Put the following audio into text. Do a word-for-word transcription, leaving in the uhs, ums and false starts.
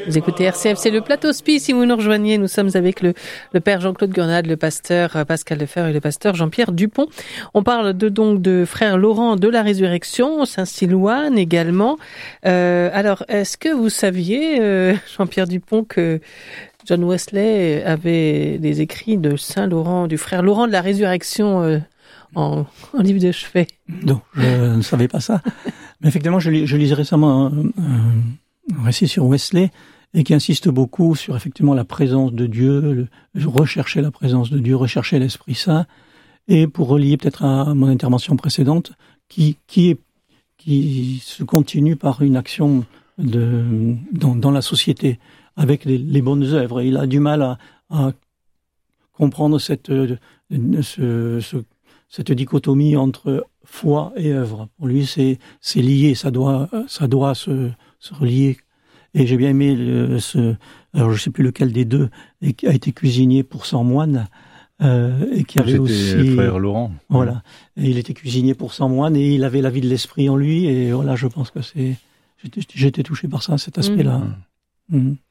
Vous écoutez R C F, c'est le plateau Spi. Si vous nous rejoignez, nous sommes avec le, le père Jean-Claude Gurnade, le pasteur Pascal Lefebvre et le pasteur Jean-Pierre Dupont. On parle de, donc de frère Laurent de la Résurrection, Saint-Silouan également. Euh, alors, est-ce que vous saviez, euh, Jean-Pierre Dupont, que John Wesley avait des écrits de Saint Laurent, du frère Laurent de la Résurrection euh, en, en livre de chevet? Non, je ne savais pas ça. Mais effectivement, je, lis, je lisais récemment un, un récit sur Wesley et qui insiste beaucoup sur effectivement la présence de Dieu, le, rechercher la présence de Dieu, rechercher l'Esprit Saint. Et pour relier peut-être à mon intervention précédente, qui, qui, est, qui se continue par une action de, dans, dans la société, avec les, les bonnes œuvres. Et il a du mal à, à comprendre cette, ce, ce, cette dichotomie entre foi et œuvre. Pour lui, c'est, c'est lié, ça doit, ça doit se, se relier. Et j'ai bien aimé le, ce, alors je sais plus lequel des deux, et qui a été cuisinier pour cent moines, euh, et qui avait C'était aussi frère Laurent. Voilà. Et il était cuisinier pour cent moines et il avait la vie de l'esprit en lui. Et voilà, je pense que c'est, j'étais, j'étais touché par ça, cet aspect-là. Mmh. Mmh.